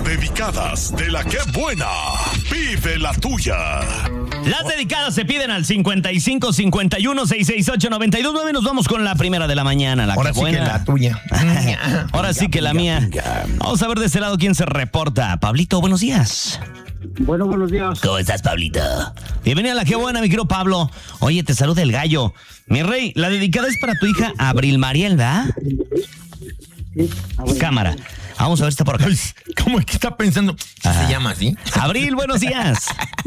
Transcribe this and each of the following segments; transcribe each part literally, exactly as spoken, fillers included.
dedicadas de la que buena. Pide la tuya. Las dedicadas se piden al cincuenta y cinco cincuenta y uno sesenta y seis ocho noventa y dos nueve. Nos vamos con la primera de la mañana. La Ahora que sí buena. que la tuya. Ahora sí que la mía. Vamos a ver de ese lado quién se reporta. Pablito, buenos días. Bueno, buenos días. ¿Cómo estás, Pablito? Bienvenido a la que buena, mi querido Pablo. Oye, te saluda el gallo. Mi rey, la dedicada es para tu hija Abril Mariel, ¿verdad? Sí, Abril. Cámara. Vamos a ver, está por acá. Ay, ¿cómo es que está pensando? Ajá. ¿Se llama así? Abril, buenos días.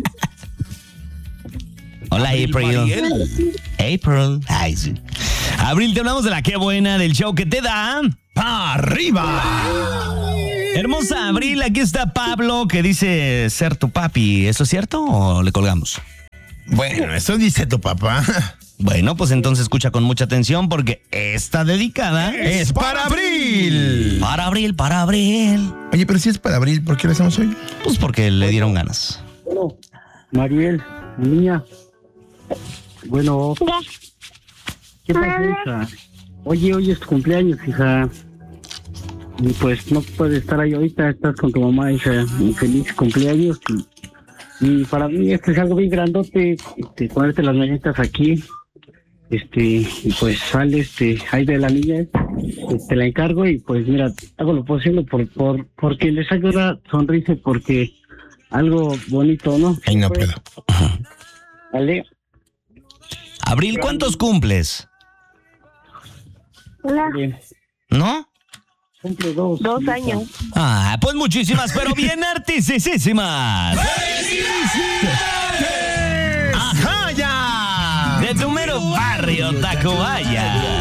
Hola, April. April. Ay, sí. Abril, te hablamos de la que buena, del show que te da ¡Pa' arriba! Hermosa Abril, aquí está Pablo que dice ser tu papi. ¿Eso es cierto o le colgamos? Bueno, eso dice tu papá. Bueno, pues entonces escucha con mucha atención porque esta dedicada ¡Es para Abril! para Abril, para Abril. Oye, pero si es para Abril, ¿por qué lo hacemos hoy? Pues porque le dieron ganas. Bueno, Mariel, niña. Bueno, ¿qué pasa, hija? Oye, hoy es tu cumpleaños, hija. Y pues no puedes estar ahí ahorita, estás con tu mamá, hija. Y feliz cumpleaños. Y, y para mí esto es algo bien grandote, este, ponerte las mañanitas aquí. Este, y pues sale este, ahí de la niña, este, te la encargo y pues mira, hago lo posible por, por, porque le saque una sonrisa, porque algo bonito, ¿no? Ay, no puedo. Vale. Abril, ¿cuántos cumples? Bien. ¿No? Cumple dos. Dos años. Ah, pues muchísimas, pero bien artisísimas. ¡Ajá, ya! De tu mero barrio, Tacubaya.